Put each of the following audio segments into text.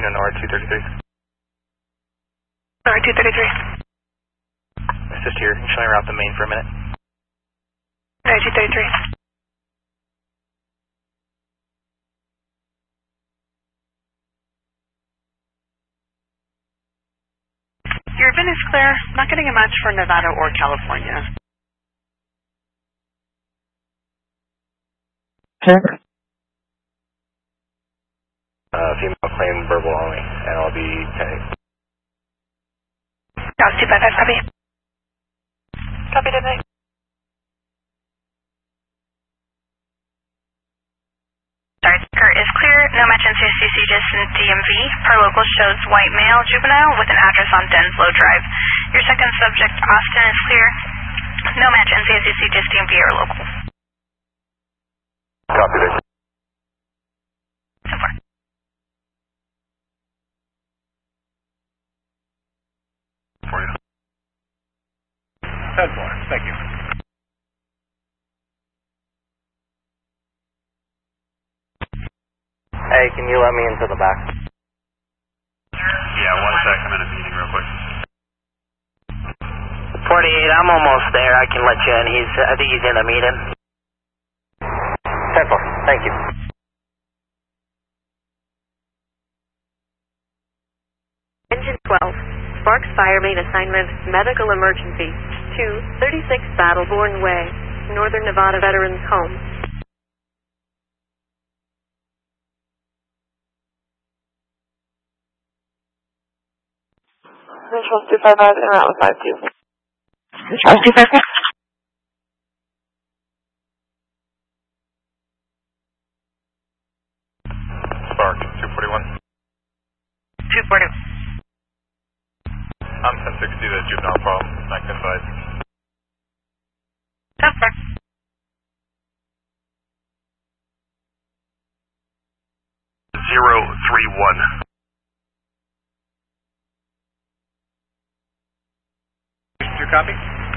me know NOR-233. NOR-233. Assist here. Can you show me around the main for a minute? NOR-233. Your VIN is clear. Not getting a match for Nevada or California. Sure. Female claim verbal only, and I'll be 10. Dallas 255, copy. Copy, Deputy. Sorry, skirt is clear. No match in CCC, just in DMV. Per local shows white male juvenile with an address on Denslow Drive. Your second subject, Austin, is clear. No match in CCC, just DMV or local. Copy this. So far. For you. 10-4, thank you. Hey, can you let me into the back? Yeah, 1 sec. I'm in a meeting real quick. 48, I'm almost there. I can let you in. I think he's in a meeting. 10-4, thank you. Engine 12, Sparks Fire Main Assignment, Medical Emergency, 236 Battleborn Way, Northern Nevada Veterans Home. Charles 255 and route with 52. Charles 255. Spark, 241. 240. I'm 1060, the juvenile problem, 910-5. So far. Zero 3-1. Your copy?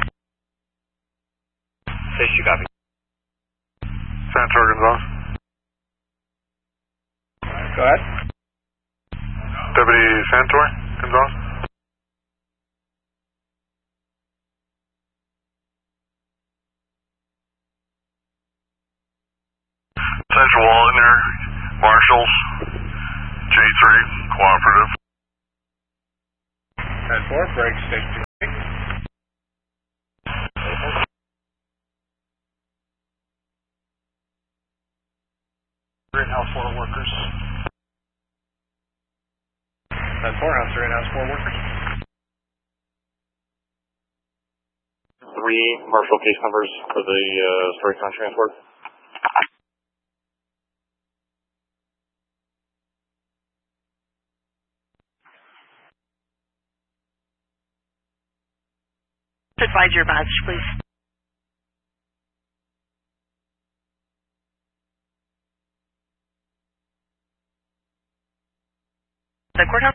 Face you copy. Santor Gonzalez. Go ahead. Deputy Santor Gonzalez. Central Wallner, Marshals, J3, Cooperative. 10-4, break station. Greenhouse 4 workers. 10-4, house greenhouse 4 workers. 3 Marshal case numbers for the Storytown transport. Advise your badge, please. The courthouse?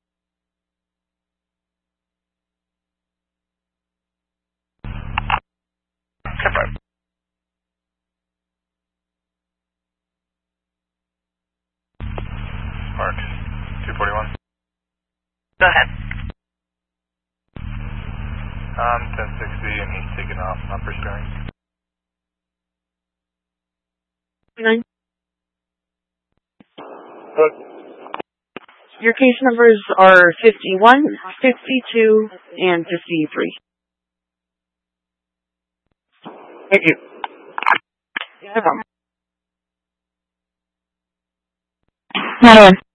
Separate. Mark, 241. Go ahead. I'm 1060 and he's taking off. I'm pursuing. 9. Good. Your case numbers are 51, 52, and 53. Thank you. No problem.